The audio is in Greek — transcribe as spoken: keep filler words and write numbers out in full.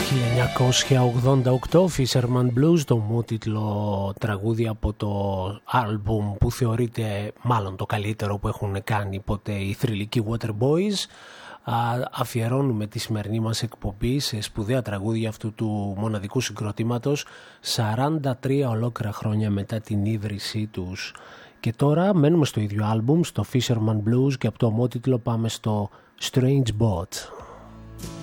χίλια εννιακόσια ογδόντα οκτώ Fisherman Blues, το μου τίτλο τραγούδι από το άλμπουμ που θεωρείται μάλλον το καλύτερο που έχουν κάνει ποτέ οι θρυλικοί Waterboys. Αφιερώνουμε τη σημερινή μας εκπομπή σε σπουδαία τραγούδια αυτού του μοναδικού συγκροτήματος σαράντα τρία ολόκληρα χρόνια μετά την ίδρυσή τους. Και τώρα μένουμε στο ίδιο άλμπουμ, στο Fisherman Blues, και από το ομότιτλο πάμε στο Strange Boat.